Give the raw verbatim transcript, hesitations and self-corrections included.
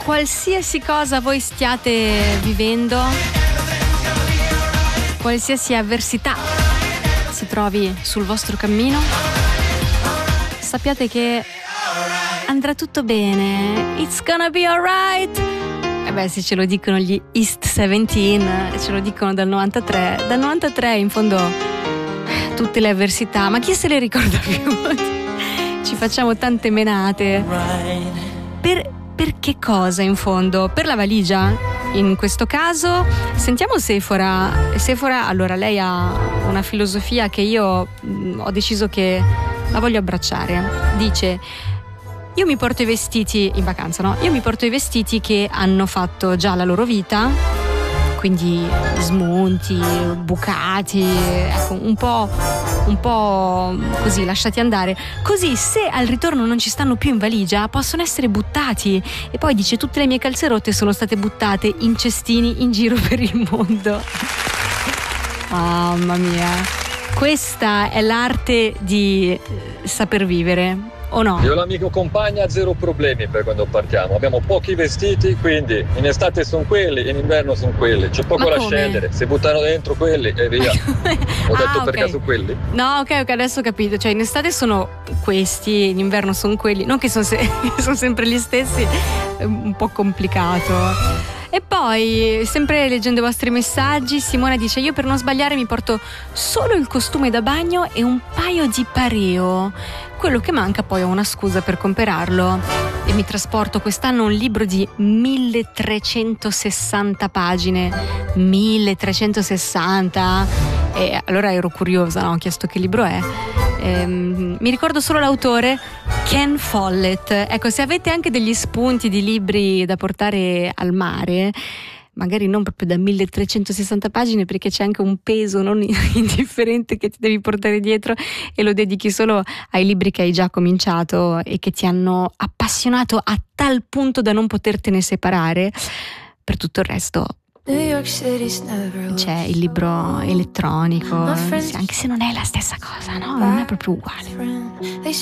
qualsiasi cosa voi stiate vivendo, qualsiasi avversità si trovi sul vostro cammino, sappiate che andrà tutto bene. It's gonna be alright. E beh, se ce lo dicono gli East diciannove, ce lo dicono dal novantatré. Dal novantatré in fondo tutte le avversità, ma chi se le ricorda più? Ci facciamo tante menate. Per, per che cosa in fondo? Per la valigia? In questo caso sentiamo Sephora. Sephora, allora, lei ha una filosofia che io mh, ho deciso che la voglio abbracciare. Dice: io mi porto i vestiti in vacanza, no? Io mi porto i vestiti che hanno fatto già la loro vita, quindi smunti, bucati, ecco, un po', un po' così, lasciati andare. Così, se al ritorno non ci stanno più in valigia, possono essere buttati. E poi dice: tutte le mie calze rotte sono state buttate in cestini in giro per il mondo. Mamma mia, questa è l'arte di saper vivere. O no? Io e la mia compagna zero problemi per quando partiamo. Abbiamo pochi vestiti, quindi in estate sono quelli, in inverno sono quelli. C'è poco Ma da come? scegliere. Se buttano dentro quelli e via. Ho detto ah, per okay. caso quelli? No, ok, ok, adesso ho capito. Cioè in estate sono questi, in inverno sono quelli. Non che sono, se- sono sempre gli stessi, è un po' complicato. E poi, sempre leggendo i vostri messaggi, Simona dice: io per non sbagliare mi porto solo il costume da bagno e un paio di pareo. Quello che manca poi ho una scusa per comprarlo. E mi trasporto quest'anno un libro di milletrecentosessanta pagine. milletrecentosessanta. E allora ero curiosa, no? Ho chiesto che libro è. Ehm, mi ricordo solo l'autore, Ken Follett. Ecco, se avete anche degli spunti di libri da portare al mare, magari non proprio da milletrecentosessanta pagine, perché c'è anche un peso non indifferente che ti devi portare dietro, e lo dedichi solo ai libri che hai già cominciato e che ti hanno appassionato a tal punto da non potertene separare. Per tutto il resto c'è il libro elettronico, anche se non è la stessa cosa, no? Non è proprio uguale.